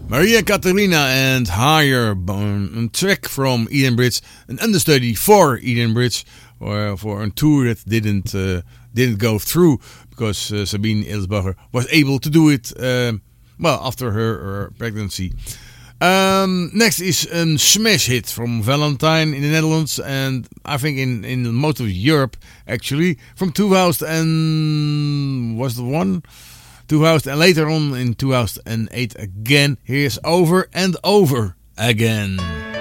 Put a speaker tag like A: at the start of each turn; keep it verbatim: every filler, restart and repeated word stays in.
A: Maria Katarina and Higher, a track from Eden Bridge, an understudy for Eden Bridge, or for a tour that didn't uh, didn't go through because uh, Sabine Ilsbacher was able to do it uh, well after her, her pregnancy. Um, next is a smash hit from Valentine in the Netherlands, and I think in, in most of Europe actually, from two thousand was the one. two thousand and later on in two thousand eight again. Here's Over and Over Again.